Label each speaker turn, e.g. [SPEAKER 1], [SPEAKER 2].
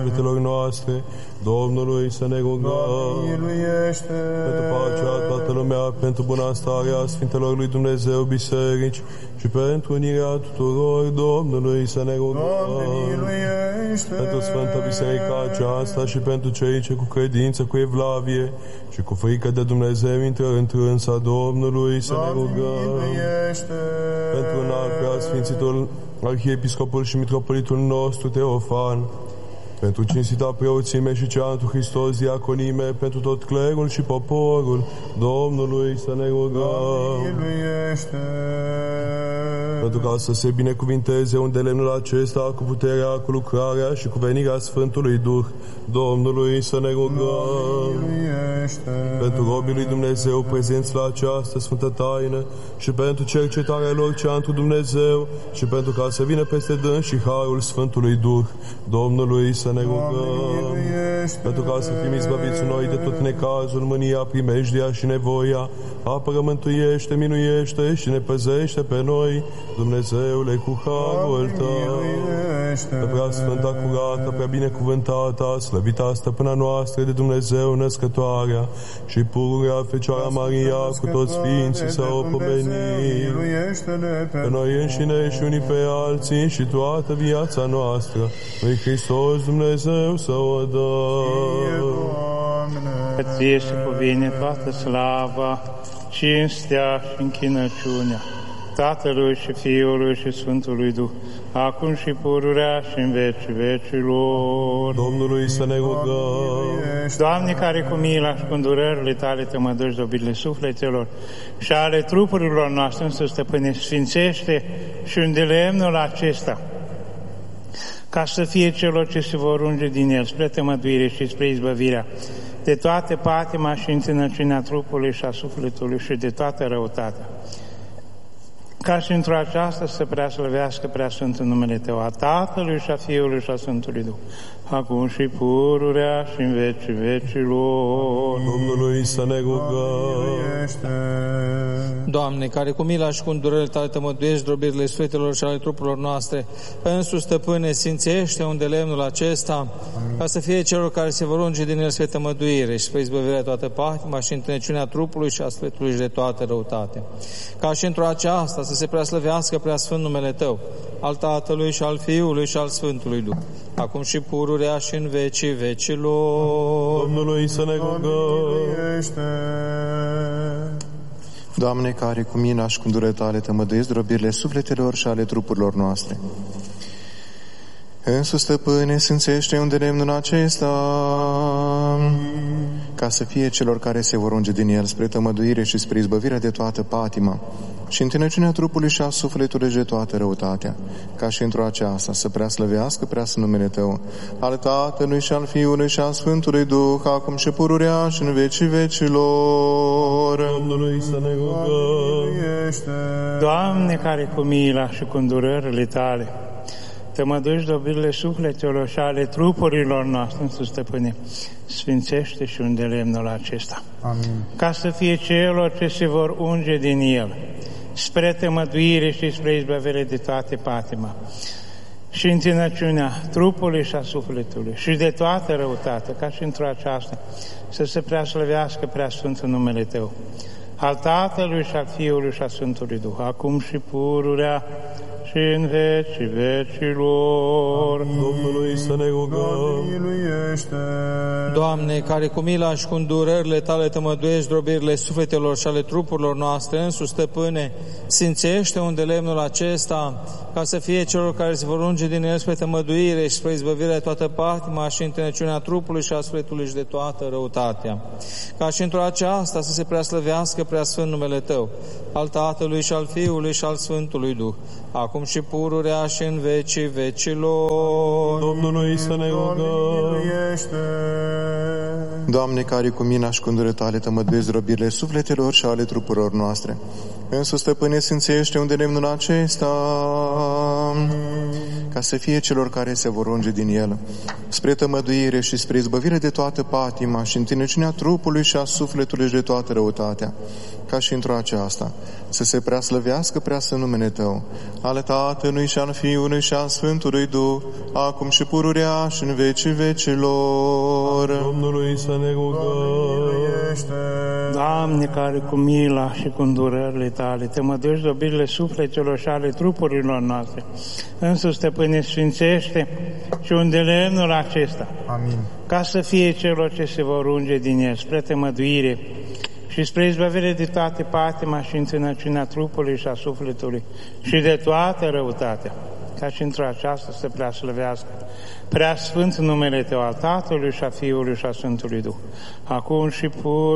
[SPEAKER 1] sufletelor noastre, Domnului să ne rugăm. Pentru pacea toată lumea, pentru bunăstarea Sfintelor lui Dumnezeu biserici și pentru unirea tuturor, Domnului să ne rugăm. Pentru Sfânta Biserica aceasta și pentru cei ce cu credință, cu evlavie și cu frică de Dumnezeu intră într-însa Domnului să ne rugăm. Pentru înalt preasfințitul Arhiepiscopul și Mitropolitul nostru Teofan, pentru cinstita preoțime și cea întru Hristos diaconime, pentru tot clerul și poporul Domnului să ne rugăm. Pentru ca să se binecuvinteze unde lemnul acesta cu puterea, cu lucrarea și cu venirea Sfântului Duh Domnului să ne rugăm. Pentru robii lui Dumnezeu prezenți la această sfântă taină și pentru cercetarea lor cea întru Dumnezeu și pentru ca să vină peste dâns și harul Sfântului Duh Domnului să ne rugăm. Pentru ca să fim izbăviți noi de tot necazul, mânia, primejdia și nevoia, apără, mântuiește, minuiește și ne păzește pe noi, Dumnezeule, cu harul Tău. Pe prea sfânta, curată, prea binecuvântata, slăvita stăpâna noastră de Dumnezeu născătoarea și pururea Fecioara Maria cu toți sfinții să o pomenim. Pe noi înșine și unii pe alții și toată viața noastră lui Hristos Dumnezeu să o dăm.
[SPEAKER 2] Că Ție se cuvine toată slava, cinstea și închinăciunea Tatălui și Fiului și Sfântului Duh, acum și pururea și în vecii vecilor.
[SPEAKER 1] Domnului să ne rugăm.
[SPEAKER 2] Doamne, care cu mila și cu îndurările Tale Te mădăși dobirile sufletelor și ale trupurilor noastre, însă, Stăpâne, sfințește și unde lemnul acesta, ca să fie celor ce se vor unge din el spre tămăduire și spre izbăvirea de toate patima și înținăciunea trupului și a sufletului și de toată răutatea. Ca și într-o aceasta să preaslăvească preasfântul numele Tău, a Tatălui și a Fiului și a Sfântului Duh, acum și pururea și în vecii vecilor.
[SPEAKER 1] Domnului să ne rugăm.
[SPEAKER 3] Doamne, care cu mila și cu îndurările Tale tămăduiești drobirile sufletelor și ale trupurilor noastre, însuși, Stăpâne, sfințește unde lemnul acesta, amin, ca să fie celor care se vor unge din el spre tămăduire și spre izbăvirea toată patima și întunecciunea trupului și a sufletului și de toată răutatea. Ca și într-o aceasta să se preaslăvească preasfânt numele Tău, al Tatălui și al Fiului și al Sfântului Duh, acum și pururea și în vecii vecilor.
[SPEAKER 1] Domnului să ne rugăm.
[SPEAKER 4] Doamne, care cu mina și cu îndurările Tale tămăduiesc drobirile sufletelor și ale trupurilor noastre, însuși, Stăpâne, sfințește unde lemnul acesta, ca să fie celor care se vor unge din el spre tămăduire și spre izbăvirea de toată patima și întinăciunea trupului și a sufletului și de toată răutatea, ca și într-o aceasta să preaslăvească preasfânt numele Tău, al Tatălui și al Fiului și al Sfântului Duh, acum și pururea și în vecii vecilor.
[SPEAKER 1] Domnului să ne rugăm.
[SPEAKER 2] Doamne, care cu mila și cu îndurările Tale tămăduiești dobirile sufletelor și ale trupurilor noastre, însuși, Stăpâne, sfințește și unde lemnul acesta, amin, ca să fie celor ce se vor unge din el spre tămăduire și spre izbăvire de toate patima și întinăciunea trupului și a sufletului și de toată răutatea, ca și într-o aceasta să se preaslăvească preasfântul numele Tău, al Tatălui și al Fiului și al Sfântului Duh, acum și pururea și în vecii vecilor.
[SPEAKER 1] Domnului să ne rugăm.
[SPEAKER 3] Doamne, care cu mila și cu îndurările Tale tămăduiești drobirile sufletelor și ale trupurilor noastre, însuși, Stăpâne, sfințește unde lemnul acesta, ca să fie celor care se vor unge din el spre tămăduire și spre izbăvirea de toată patima și întunecciunea trupului și a sufletului și de toată răutatea. Ca și într-o aceasta să se preaslăvească preasfânt numele Tău, al Tatălui și al Fiului și al Sfântului Duh, acum și pururea și în vecii vecilor.
[SPEAKER 1] Domnului să ne rugăm.
[SPEAKER 4] Doamne, care cu mina și cu îndurările Tale tămăduiești robirile sufletelor și ale trupurilor noastre, însuși, Stăpâne, sfințește unde lemnul acesta, ca să fie celor care se vor unge din el spre tămăduire și spre izbăvire de toată patima și întinăciunea trupului și a sufletului și de toată răutatea, ca și într-o aceasta să se preaslăvească preasfânt numele Tău, ale Tatălui și al Fiului și al Sfântului Duh, acum și pururea și în vecii vecilor.
[SPEAKER 1] Domnului să ne rugăm.
[SPEAKER 2] Doamne, care cu mila și cu îndurările Tale Te măduși dobirile sufletelor și ale trupurilor noastre, însuși Stăpâne, sfințește și unde lemnul acesta,
[SPEAKER 5] Amin.
[SPEAKER 2] ca să fie celor ce se vor unge din el spre temăduire și spre izbăvire de toate patima și înținăciunea trupului și a sufletului și de toată răutatea, ca și într-o aceasta să prea slăvească prea sfânt numele Tău al Tatălui și a Fiului și a Sfântului Duh, acum și